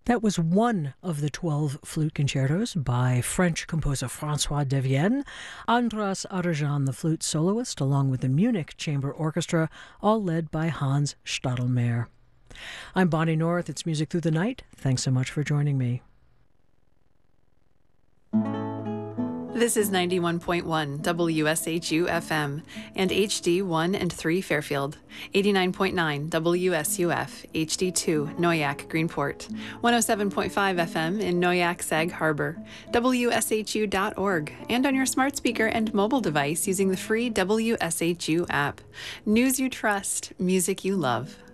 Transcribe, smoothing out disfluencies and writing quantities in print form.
That was one of the 12 flute concertos by French composer François Devienne, Andras Arajan, the flute soloist, along with the Munich Chamber Orchestra, all led by Hans Stadelmeier. I'm Bonnie North. It's Music Through the Night. Thanks so much for joining me. This is 91.1 WSHU FM and HD 1 and 3 Fairfield, 89.9 WSUF HD 2 Noyak Greenport, 107.5 FM in Noyak Sag Harbor, WSHU.org, and on your smart speaker and mobile device using the free WSHU app. News you trust, music you love.